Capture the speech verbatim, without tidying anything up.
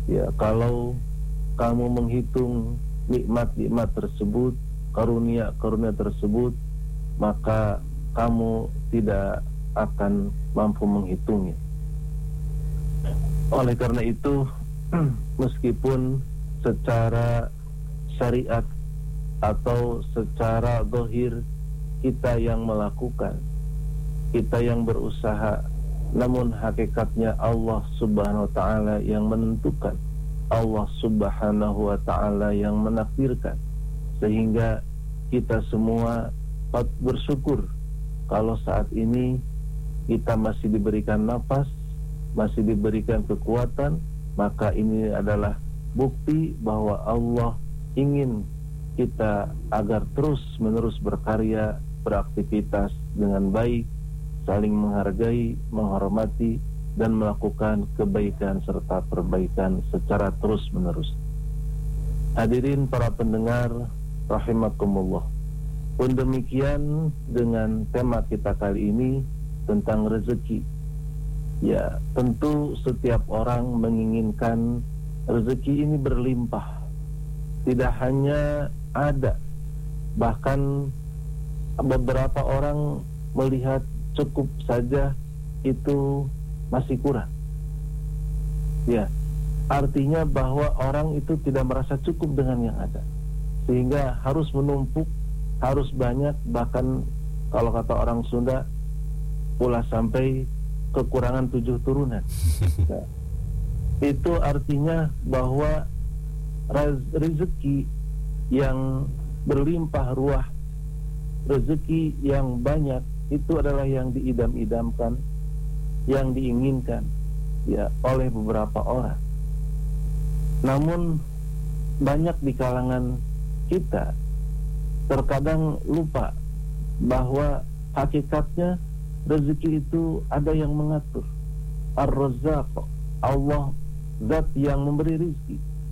Ya, kalau kamu menghitung nikmat-nikmat tersebut, karunia-karunia tersebut, maka kamu tidak akan mampu menghitungnya. Oleh karena itu, meskipun secara syariat atau secara zahir kita yang melakukan, kita yang berusaha, namun hakikatnya Allah subhanahu wa ta'ala yang menentukan, Allah subhanahu wa ta'ala yang menakdirkan, sehingga kita semua patut bersyukur kalau saat ini kita masih diberikan nafas, masih diberikan kekuatan. Maka ini adalah bukti bahwa Allah ingin kita agar terus menerus berkarya, beraktivitas dengan baik, saling menghargai, menghormati, dan melakukan kebaikan serta perbaikan secara terus menerus. Hadirin para pendengar rahimakumullah, pun demikian dengan tema kita kali ini tentang rezeki. Ya, tentu setiap orang menginginkan rezeki ini berlimpah. Tidak hanya ada, bahkan beberapa orang melihat cukup saja itu masih kurang. Ya, artinya bahwa orang itu tidak merasa cukup dengan yang ada, sehingga harus menumpuk, harus banyak, bahkan kalau kata orang Sunda, ulah sampai kekurangan tujuh turunan. Nah, itu artinya bahwa rezeki yang berlimpah ruah, rezeki yang banyak itu adalah yang diidam-idamkan, yang diinginkan ya oleh beberapa orang. Namun banyak di kalangan kita terkadang lupa bahwa hakikatnya rezeki itu ada yang mengatur. Ar-Razzaq, Allah zat yang memberi rezeki.